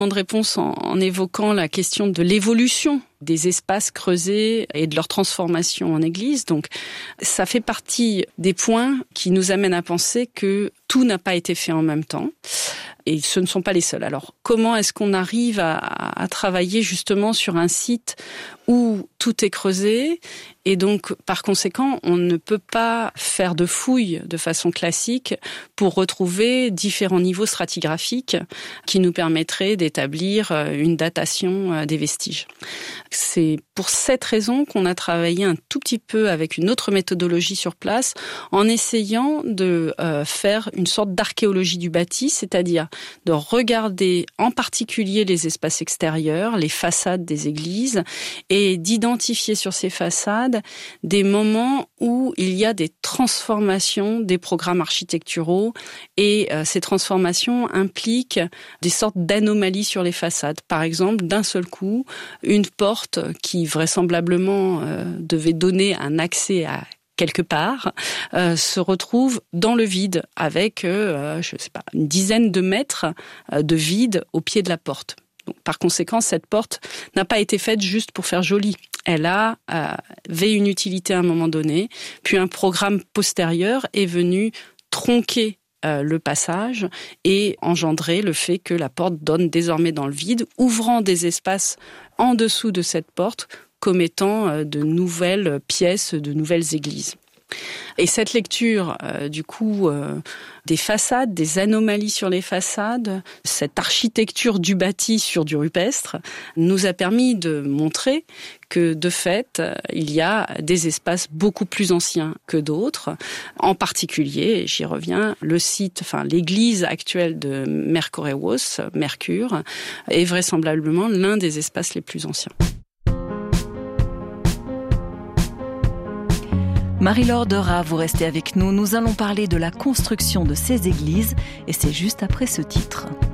de réponse en évoquant la question de l'évolution des espaces creusés et de leur transformation en église. Donc, ça fait partie des points qui nous amènent à penser que tout n'a pas été fait en même temps. Et ce ne sont pas les seuls. Alors, comment est-ce qu'on arrive à travailler justement sur un site où tout est creusé et donc, par conséquent, on ne peut pas faire de fouilles de façon classique pour retrouver différents niveaux stratigraphiques qui nous permettraient d'établir une datation des vestiges. C'est pour cette raison qu'on a travaillé un tout petit peu avec une autre méthodologie sur place en essayant de faire une sorte d'archéologie du bâti, c'est-à-dire de regarder en particulier les espaces extérieurs, les façades des églises et d'identifier sur ces façades des moments où il y a des transformations des programmes architecturaux et ces transformations impliquent des sortes d'anomalies sur les façades. Par exemple, d'un seul coup, une porte qui vraisemblablement devait donner un accès à quelque part, se retrouve dans le vide avec, une dizaine de mètres de vide au pied de la porte. Donc, par conséquent, cette porte n'a pas été faite juste pour faire joli. Elle avait une utilité à un moment donné, puis un programme postérieur est venu tronquer le passage et engendrer le fait que la porte donne désormais dans le vide, ouvrant des espaces en dessous de cette porte comme étant de nouvelles pièces, de nouvelles églises. Et cette lecture, des façades, des anomalies sur les façades, cette architecture du bâti sur du rupestre, nous a permis de montrer que, de fait, il y a des espaces beaucoup plus anciens que d'autres. En particulier, j'y reviens, l'église actuelle de Mercoréos, Mercure, est vraisemblablement l'un des espaces les plus anciens. Marie-Laure Derat, vous restez avec nous. Nous allons parler de la construction de ces églises et c'est juste après ce titre.